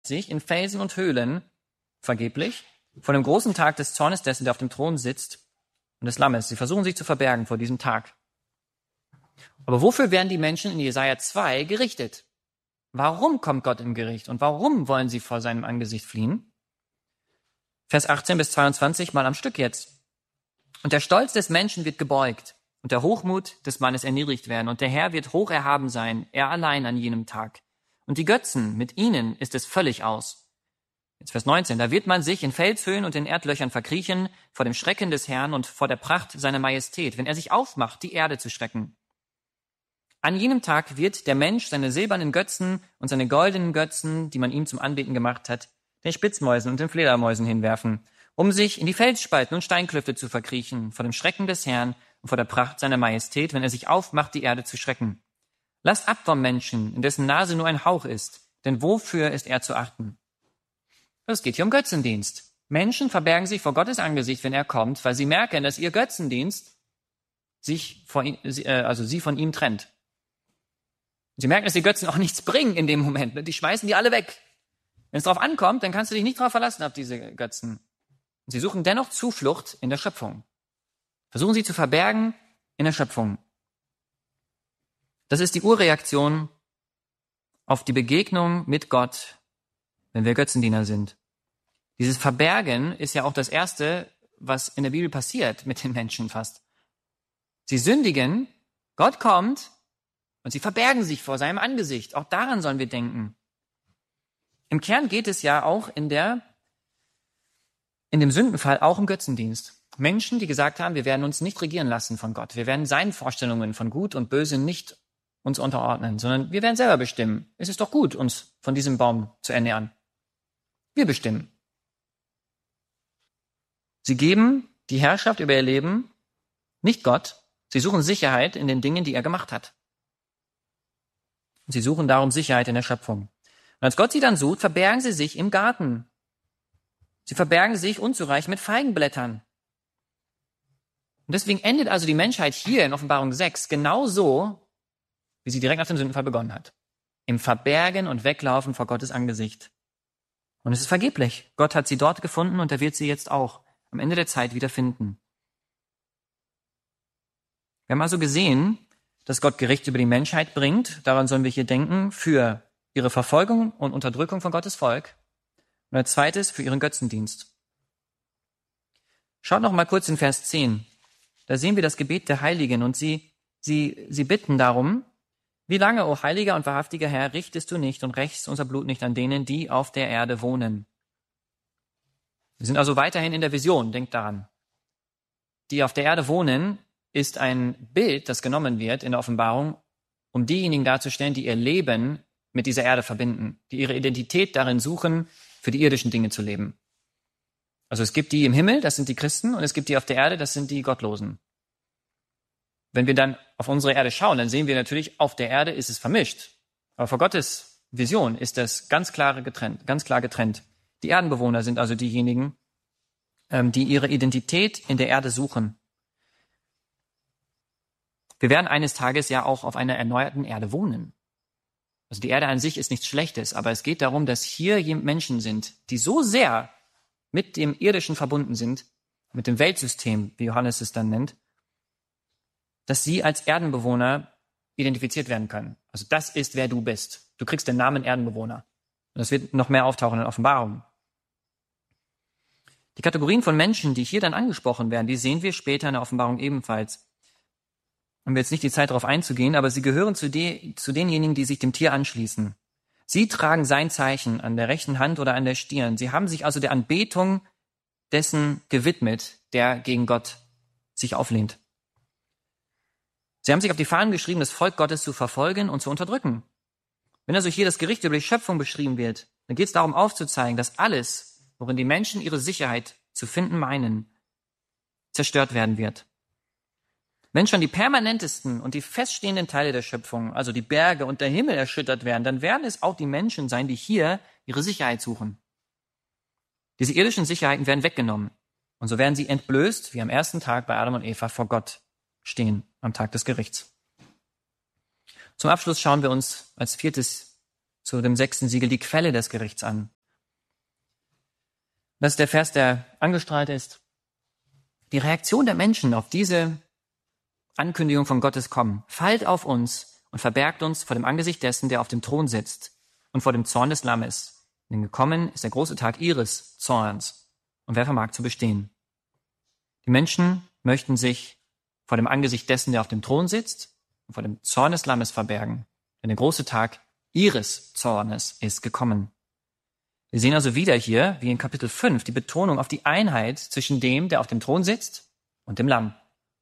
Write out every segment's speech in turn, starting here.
sich in Felsen und Höhlen, vergeblich, vor dem großen Tag des Zornes dessen, der auf dem Thron sitzt, und des Lammes. Sie versuchen sich zu verbergen vor diesem Tag. Aber wofür werden die Menschen in Jesaja 2 gerichtet? Warum kommt Gott im Gericht und warum wollen sie vor seinem Angesicht fliehen? Vers 18 bis 22 mal am Stück jetzt. Und der Stolz des Menschen wird gebeugt und der Hochmut des Mannes erniedrigt werden und der Herr wird hoch erhaben sein, er allein an jenem Tag. Und die Götzen, mit ihnen ist es völlig aus. Jetzt Vers 19. Da wird man sich in Felshöhen und in Erdlöchern verkriechen vor dem Schrecken des Herrn und vor der Pracht seiner Majestät, wenn er sich aufmacht, die Erde zu schrecken. An jenem Tag wird der Mensch seine silbernen Götzen und seine goldenen Götzen, die man ihm zum Anbeten gemacht hat, den Spitzmäusen und den Fledermäusen hinwerfen, um sich in die Felsspalten und Steinklüfte zu verkriechen, vor dem Schrecken des Herrn und vor der Pracht seiner Majestät, wenn er sich aufmacht, die Erde zu schrecken. Lasst ab vom Menschen, in dessen Nase nur ein Hauch ist, denn wofür ist er zu achten? Es geht hier um Götzendienst. Menschen verbergen sich vor Gottes Angesicht, wenn er kommt, weil sie merken, dass ihr Götzendienst sie von ihm trennt. Sie merken, dass die Götzen auch nichts bringen in dem Moment. Die schmeißen die alle weg. Wenn es darauf ankommt, dann kannst du dich nicht darauf verlassen, auf diese Götzen. Und sie suchen dennoch Zuflucht in der Schöpfung. Versuchen sie zu verbergen in der Schöpfung. Das ist die Urreaktion auf die Begegnung mit Gott, wenn wir Götzendiener sind. Dieses Verbergen ist ja auch das Erste, was in der Bibel passiert mit den Menschen fast. Sie sündigen, Gott kommt und sie verbergen sich vor seinem Angesicht. Auch daran sollen wir denken. Im Kern geht es ja auch in dem Sündenfall auch um Götzendienst. Menschen, die gesagt haben, wir werden uns nicht regieren lassen von Gott. Wir werden seinen Vorstellungen von Gut und Böse nicht uns unterordnen, sondern wir werden selber bestimmen. Es ist doch gut, uns von diesem Baum zu ernähren. Wir bestimmen. Sie geben die Herrschaft über ihr Leben nicht Gott. Sie suchen Sicherheit in den Dingen, die er gemacht hat. Und sie suchen darum Sicherheit in der Schöpfung. Und als Gott sie dann sucht, verbergen sie sich im Garten. Sie verbergen sich unzureichend mit Feigenblättern. Und deswegen endet also die Menschheit hier in Offenbarung 6 genauso, wie sie direkt nach dem Sündenfall begonnen hat. Im Verbergen und Weglaufen vor Gottes Angesicht. Und es ist vergeblich. Gott hat sie dort gefunden und er wird sie jetzt auch am Ende der Zeit wieder finden. Wir haben also gesehen, dass Gott Gericht über die Menschheit bringt. Daran sollen wir hier denken, für ihre Verfolgung und Unterdrückung von Gottes Volk. Und als zweites für ihren Götzendienst. Schaut noch mal kurz in Vers 10. Da sehen wir das Gebet der Heiligen und sie bitten darum, wie lange, o heiliger und wahrhaftiger Herr, richtest du nicht und rächst unser Blut nicht an denen, die auf der Erde wohnen. Wir sind also weiterhin in der Vision, denkt daran. Die auf der Erde wohnen, ist ein Bild, das genommen wird in der Offenbarung, um diejenigen darzustellen, die ihr Leben mit dieser Erde verbinden, die ihre Identität darin suchen, für die irdischen Dinge zu leben. Also es gibt die im Himmel, das sind die Christen, und es gibt die auf der Erde, das sind die Gottlosen. Wenn wir dann auf unsere Erde schauen, dann sehen wir natürlich, auf der Erde ist es vermischt. Aber vor Gottes Vision ist das ganz klar getrennt. Die Erdenbewohner sind also diejenigen, die ihre Identität in der Erde suchen. Wir werden eines Tages ja auch auf einer erneuerten Erde wohnen. Also die Erde an sich ist nichts Schlechtes, aber es geht darum, dass hier Menschen sind, die so sehr mit dem Irdischen verbunden sind, mit dem Weltsystem, wie Johannes es dann nennt, dass sie als Erdenbewohner identifiziert werden können. Also das ist, wer du bist. Du kriegst den Namen Erdenbewohner. Und das wird noch mehr auftauchen in Offenbarung. Die Kategorien von Menschen, die hier dann angesprochen werden, die sehen wir später in der Offenbarung ebenfalls. Haben wir jetzt nicht die Zeit, darauf einzugehen, aber sie gehören zu denjenigen, die sich dem Tier anschließen. Sie tragen sein Zeichen an der rechten Hand oder an der Stirn. Sie haben sich also der Anbetung dessen gewidmet, der gegen Gott sich auflehnt. Sie haben sich auf die Fahnen geschrieben, das Volk Gottes zu verfolgen und zu unterdrücken. Wenn also hier das Gericht über die Schöpfung beschrieben wird, dann geht es darum aufzuzeigen, dass alles, worin die Menschen ihre Sicherheit zu finden meinen, zerstört werden wird. Wenn schon die permanentesten und die feststehenden Teile der Schöpfung, also die Berge und der Himmel erschüttert werden, dann werden es auch die Menschen sein, die hier ihre Sicherheit suchen. Diese irdischen Sicherheiten werden weggenommen. Und so werden sie entblößt, wie am ersten Tag bei Adam und Eva vor Gott stehen, am Tag des Gerichts. Zum Abschluss schauen wir uns als viertes zu dem 6. Siegel die Quelle des Gerichts an. Das ist der Vers, der angestrahlt ist. Die Reaktion der Menschen auf diese Ankündigung von Gottes Kommen: Fallt auf uns und verbergt uns vor dem Angesicht dessen, der auf dem Thron sitzt, und vor dem Zorn des Lammes. Denn gekommen ist der große Tag ihres Zorns. Und wer vermag zu bestehen? Die Menschen möchten sich vor dem Angesicht dessen, der auf dem Thron sitzt, und vor dem Zorn des Lammes verbergen. Denn der große Tag ihres Zornes ist gekommen. Wir sehen also wieder hier, wie in Kapitel 5, die Betonung auf die Einheit zwischen dem, der auf dem Thron sitzt, und dem Lamm.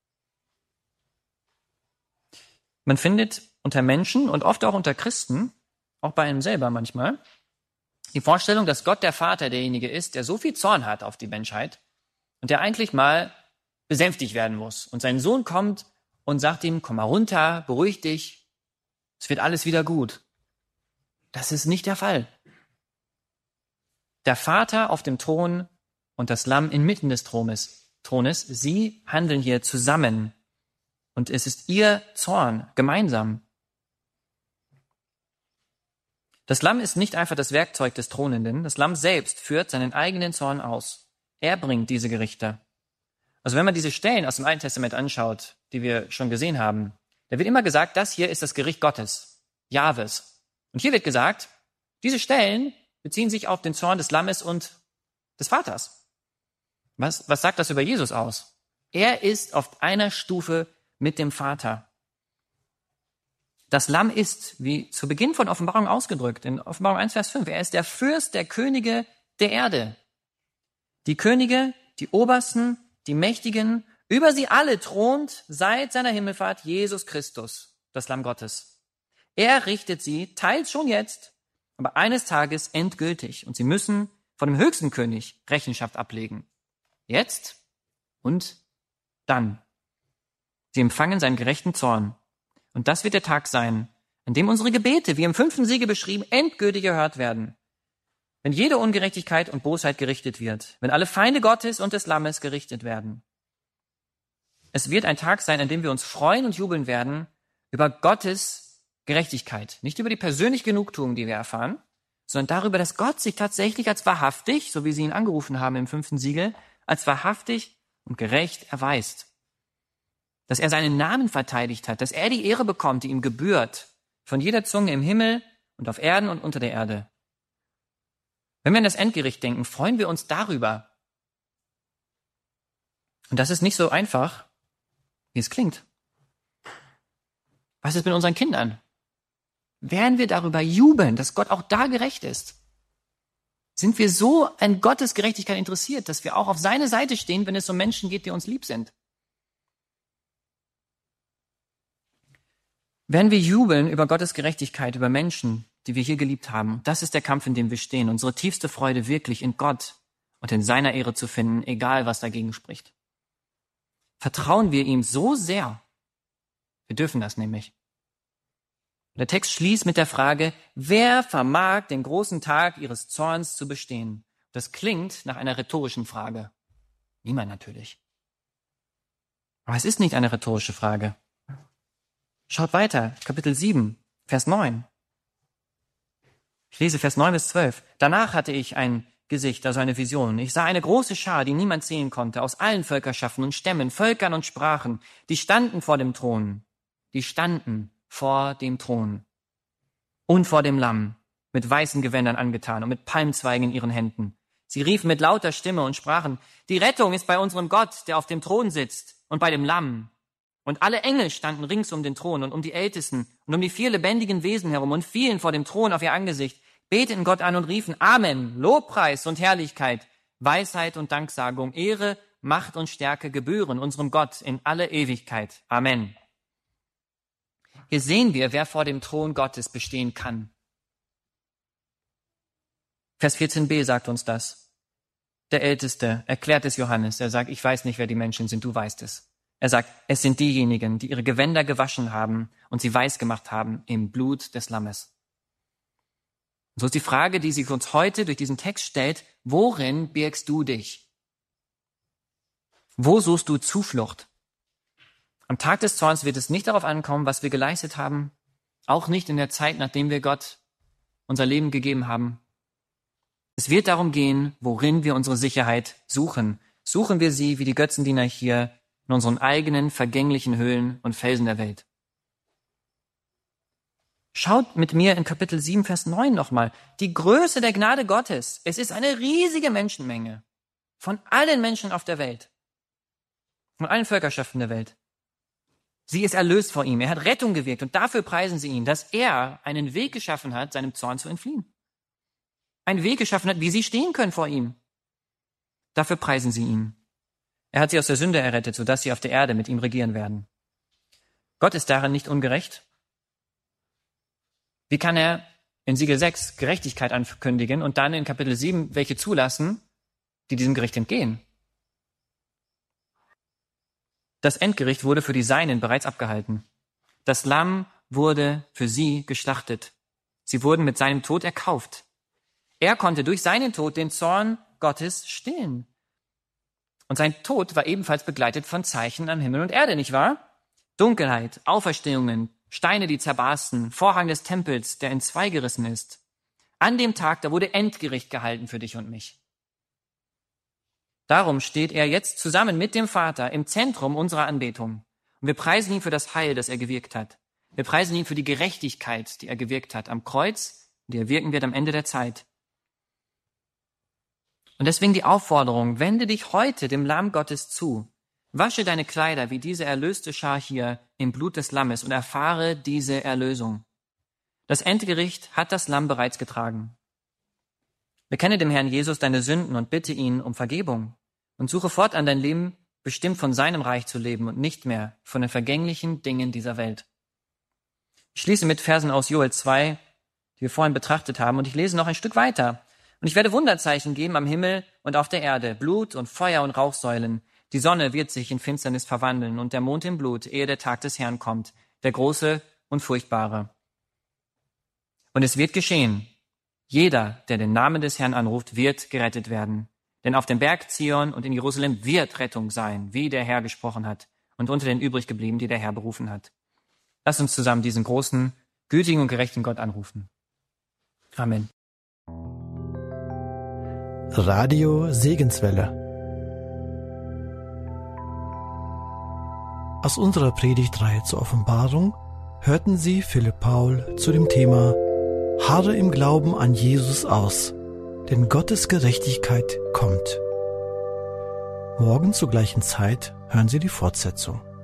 Man findet unter Menschen und oft auch unter Christen, auch bei einem selber manchmal, die Vorstellung, dass Gott der Vater derjenige ist, der so viel Zorn hat auf die Menschheit und der eigentlich mal besänftigt werden muss. Und sein Sohn kommt und sagt ihm: Komm mal runter, beruhig dich, es wird alles wieder gut. Das ist nicht der Fall. Der Vater auf dem Thron und das Lamm inmitten des Thrones, sie handeln hier zusammen. Und es ist ihr Zorn gemeinsam. Das Lamm ist nicht einfach das Werkzeug des Thronenden. Das Lamm selbst führt seinen eigenen Zorn aus. Er bringt diese Gerichte. Also wenn man diese Stellen aus dem Alten Testament anschaut, die wir schon gesehen haben, da wird immer gesagt, das hier ist das Gericht Gottes, Jahwes. Und hier wird gesagt, diese Stellen beziehen sich auf den Zorn des Lammes und des Vaters. Was sagt das über Jesus aus? Er ist auf einer Stufe mit dem Vater. Das Lamm ist, wie zu Beginn von Offenbarung ausgedrückt, in Offenbarung 1, Vers 5, er ist der Fürst der Könige der Erde. Die Könige, die Obersten, die Mächtigen, über sie alle thront seit seiner Himmelfahrt Jesus Christus, das Lamm Gottes. Er richtet sie, teils schon jetzt, aber eines Tages endgültig. Und sie müssen von dem höchsten König Rechenschaft ablegen. Jetzt und dann. Sie empfangen seinen gerechten Zorn. Und das wird der Tag sein, an dem unsere Gebete, wie im 5. Siegel beschrieben, endgültig erhört werden. Wenn jede Ungerechtigkeit und Bosheit gerichtet wird. Wenn alle Feinde Gottes und des Lammes gerichtet werden. Es wird ein Tag sein, an dem wir uns freuen und jubeln werden über Gottes Gerechtigkeit. Nicht über die persönliche Genugtuung, die wir erfahren, sondern darüber, dass Gott sich tatsächlich als wahrhaftig, so wie sie ihn angerufen haben im 5. Siegel, als wahrhaftig und gerecht erweist. Dass er seinen Namen verteidigt hat, dass er die Ehre bekommt, die ihm gebührt, von jeder Zunge im Himmel und auf Erden und unter der Erde. Wenn wir an das Endgericht denken, freuen wir uns darüber. Und das ist nicht so einfach, wie es klingt. Was ist mit unseren Kindern? Werden wir darüber jubeln, dass Gott auch da gerecht ist? Sind wir so an Gottes Gerechtigkeit interessiert, dass wir auch auf seine Seite stehen, wenn es um Menschen geht, die uns lieb sind? Werden wir jubeln über Gottes Gerechtigkeit, über Menschen, die wir hier geliebt haben? Das ist der Kampf, in dem wir stehen. Unsere tiefste Freude wirklich in Gott und in seiner Ehre zu finden, egal was dagegen spricht. Vertrauen wir ihm so sehr? Wir dürfen das nämlich. Der Text schließt mit der Frage, wer vermag den großen Tag ihres Zorns zu bestehen? Das klingt nach einer rhetorischen Frage. Niemand natürlich. Aber es ist nicht eine rhetorische Frage. Schaut weiter, Kapitel 7, Vers 9. Ich lese Vers 9 bis 12. Danach hatte ich ein Gesicht, also eine Vision. Ich sah eine große Schar, die niemand sehen konnte, aus allen Völkerschaften und Stämmen, Völkern und Sprachen. Die standen vor dem Thron. Die standen vor dem Thron und vor dem Lamm, mit weißen Gewändern angetan und mit Palmzweigen in ihren Händen. Sie riefen mit lauter Stimme und sprachen, die Rettung ist bei unserem Gott, der auf dem Thron sitzt, und bei dem Lamm. Und alle Engel standen rings um den Thron und um die Ältesten und um die 4 lebendigen Wesen herum und fielen vor dem Thron auf ihr Angesicht, beteten Gott an und riefen, Amen, Lobpreis und Herrlichkeit, Weisheit und Danksagung, Ehre, Macht und Stärke gebühren unserem Gott in alle Ewigkeit. Amen. Hier sehen wir, wer vor dem Thron Gottes bestehen kann. Vers 14b sagt uns das. Der Älteste erklärt es Johannes. Er sagt, ich weiß nicht, wer die Menschen sind, du weißt es. Er sagt, es sind diejenigen, die ihre Gewänder gewaschen haben und sie weiß gemacht haben im Blut des Lammes. Und so ist die Frage, die sich uns heute durch diesen Text stellt, worin birgst du dich? Wo suchst du Zuflucht? Am Tag des Zorns wird es nicht darauf ankommen, was wir geleistet haben, auch nicht in der Zeit, nachdem wir Gott unser Leben gegeben haben. Es wird darum gehen, worin wir unsere Sicherheit suchen. Suchen wir sie wie die Götzendiener hier in unseren eigenen vergänglichen Höhlen und Felsen der Welt. Schaut mit mir in Kapitel 7, Vers 9 nochmal. Die Größe der Gnade Gottes. Es ist eine riesige Menschenmenge von allen Menschen auf der Welt, von allen Völkerschaften der Welt. Sie ist erlöst vor ihm. Er hat Rettung gewirkt und dafür preisen sie ihn, dass er einen Weg geschaffen hat, seinem Zorn zu entfliehen. Einen Weg geschaffen hat, wie sie stehen können vor ihm. Dafür preisen sie ihn. Er hat sie aus der Sünde errettet, sodass sie auf der Erde mit ihm regieren werden. Gott ist darin nicht ungerecht. Wie kann er in Siegel 6 Gerechtigkeit ankündigen und dann in Kapitel 7 welche zulassen, die diesem Gericht entgehen? Das Endgericht wurde für die Seinen bereits abgehalten. Das Lamm wurde für sie geschlachtet. Sie wurden mit seinem Tod erkauft. Er konnte durch seinen Tod den Zorn Gottes stillen. Und sein Tod war ebenfalls begleitet von Zeichen an Himmel und Erde, nicht wahr? Dunkelheit, Auferstehungen, Steine, die zerbarsten, Vorhang des Tempels, der in zwei gerissen ist. An dem Tag, da wurde Endgericht gehalten für dich und mich. Darum steht er jetzt zusammen mit dem Vater im Zentrum unserer Anbetung. Und wir preisen ihn für das Heil, das er gewirkt hat. Wir preisen ihn für die Gerechtigkeit, die er gewirkt hat am Kreuz, die er wirken wird am Ende der Zeit. Und deswegen die Aufforderung, wende dich heute dem Lamm Gottes zu. Wasche deine Kleider wie diese erlöste Schar hier im Blut des Lammes und erfahre diese Erlösung. Das Endgericht hat das Lamm bereits getragen. Bekenne dem Herrn Jesus deine Sünden und bitte ihn um Vergebung und suche fortan dein Leben bestimmt von seinem Reich zu leben und nicht mehr von den vergänglichen Dingen dieser Welt. Ich schließe mit Versen aus Joel 2, die wir vorhin betrachtet haben, und ich lese noch ein Stück weiter. Und ich werde Wunderzeichen geben am Himmel und auf der Erde, Blut und Feuer und Rauchsäulen. Die Sonne wird sich in Finsternis verwandeln und der Mond in Blut, ehe der Tag des Herrn kommt, der große und furchtbare. Und es wird geschehen. Jeder, der den Namen des Herrn anruft, wird gerettet werden. Denn auf dem Berg Zion und in Jerusalem wird Rettung sein, wie der Herr gesprochen hat, und unter den übriggebliebenen, die der Herr berufen hat. Lasst uns zusammen diesen großen, gütigen und gerechten Gott anrufen. Amen. Radio Segenswelle. Aus unserer Predigtreihe zur Offenbarung hörten Sie Philipp Paul zu dem Thema Harre im Glauben an Jesus aus, denn Gottes Gerechtigkeit kommt. Morgen zur gleichen Zeit hören Sie die Fortsetzung.